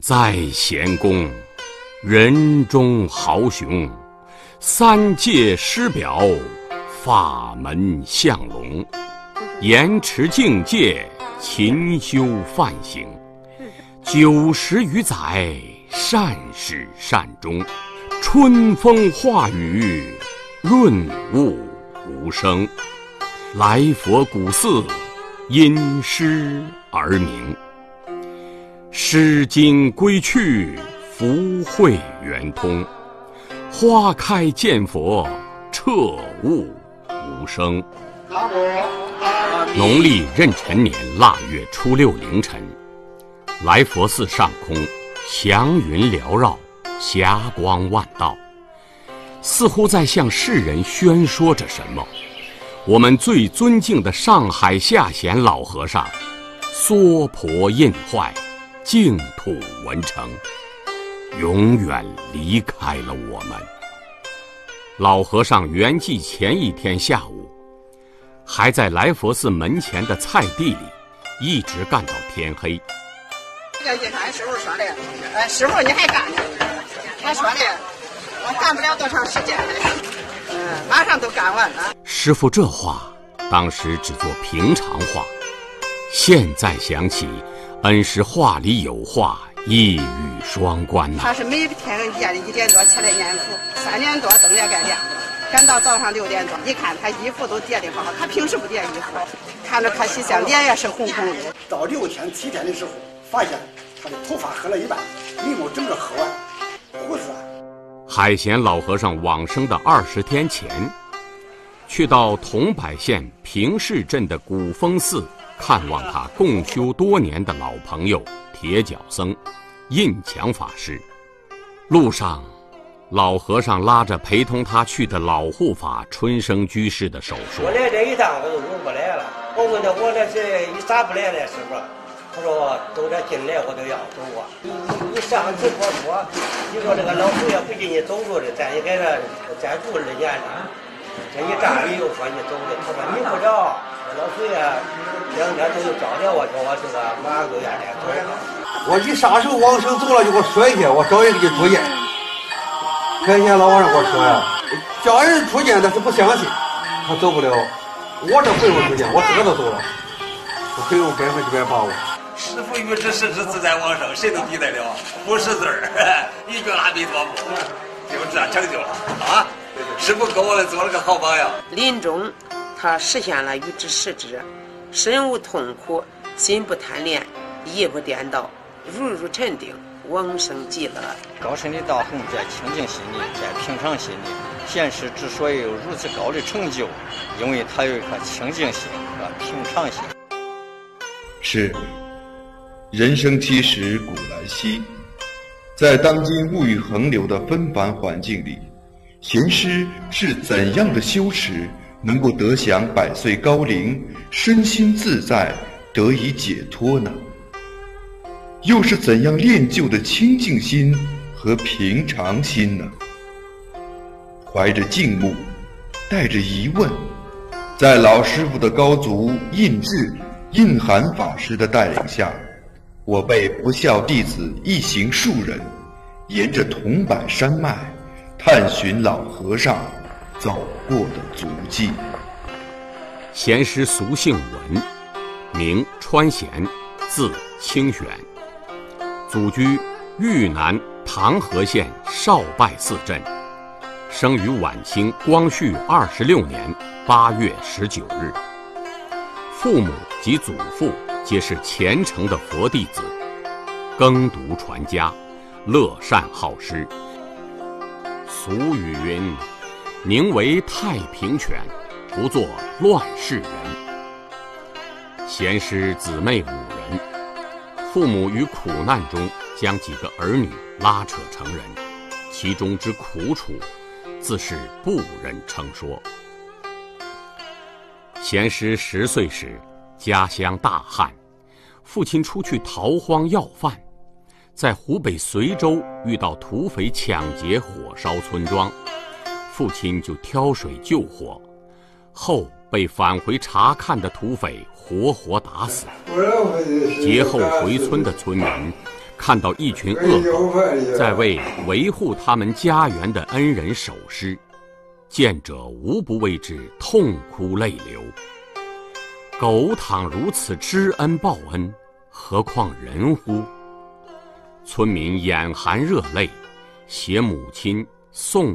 在贤公，人中豪雄，三界师表，法门相龙，严持境界，勤修梵行，90余载，善始善终，春风化雨，润物无声。来佛古寺，因诗而名。诗经归去，福慧圆通。花开见佛，彻悟无声。农历壬辰年腊月初6凌晨，来佛寺上空祥云缭绕，霞光万道，似乎在向世人宣说着什么。我们最尊敬的上海下贤老和尚娑婆印坏，净土文成，永远离开了我们。老和尚圆寂前一天下午，还在来佛寺门前的菜地里一直干到天黑。 这个俺师傅说的，师傅你还干呢？他说的，我干不了多长时间了，马上都干完了。 师傅这话当时只做平常话，现在想起，恩师话里有话，一语双关呐。 他是每天夜里1点多起来念佛，3点多灯也该亮了，赶到早上6点多，一看他衣服都叠得好，他平时不叠衣服，看着可喜相，脸也是红红的。 到6天7天的时候，发现他的头发黑了一半，眉毛整个黑完，胡子。 海贤老和尚往生的20天前，去到桐柏县平市镇的古峰寺看望他共修多年的老朋友铁脚僧印强法师。路上，老和尚拉着陪同他去的老护法春生居士的手说：“ 我来这一趟我就入不来了。我问他我这是一咋不来了，师傅？他说都这进来我都要走啊。你上次说，你说这个老佛爷不进去走路的，咱也给他再住2年呢。这一站里又说你走的，他说你不着，老佛爷2天都有招了我，说我这个马上就愿意走。 我一撒手往生走了，就给我摔下，我找人给出见。海贤老和尚给我说呀，叫人出见他是不相信，他走不了。我这回我出见，我自个都走了，我很有100%把握。 师父预知时至自在往生，谁能比得了？不识字儿，一句阿弥陀佛，就这成就了啊！师父给我们做了个好榜样。 临终，他实现了预知时至，身无痛苦，心不贪恋，意不颠倒，如沉定，往生极乐。 高深的道行在清净心里，在平常心里。贤师之所以有如此高的成就，因为他有一颗清净心和平常心。 是。人生其实古来稀，在当今物欲横流的纷繁环境里，贤师是怎样的修持能够得享100岁高龄，身心自在，得以解脱呢？又是怎样练就的清净心和平常心呢？怀着敬慕，带着疑问，在老师傅的高足印智印涵法师的带领下，我辈不孝弟子一行数人，沿着桐柏山脉，探寻老和尚走过的足迹。 贤师俗姓文，名川贤，字清玄，祖居豫南唐河县少拜寺镇，生于晚清光绪26年8月19日。父母及祖父皆是虔诚的佛弟子，耕读传家，乐善好施。俗语云：宁为太平犬，不做乱世人。贤师姊妹5人，父母于苦难中将几个儿女拉扯成人，其中之苦楚，自是不忍称说。贤师10岁时，家乡大旱，父亲出去逃荒要饭，在湖北随州遇到土匪抢劫火烧村庄，父亲就挑水救火，后被返回查看的土匪活活打死。劫后回村的村民看到一群恶狗在为维护他们家园的恩人守尸，见者无不为之痛哭泪流。狗倘如此知恩报恩，何况人乎？村民眼含热泪，携母亲送